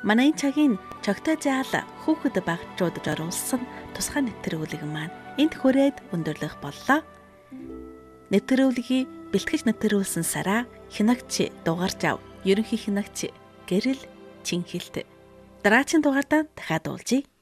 Манай цагийн чогтой заал хүүхэд багчуудад оруулсан тусгай нэвтрүүлэг маань энд хүрээд өндөрлөх боллоо. Нэвтрүүлгийг бэлтгэж нэвтрүүлсэн Сара хянагч дугарч ав. Ерөнхий хянагч Гэрэл Чинхэлт. Дараагийн дугаартаа дахиад уулзъя.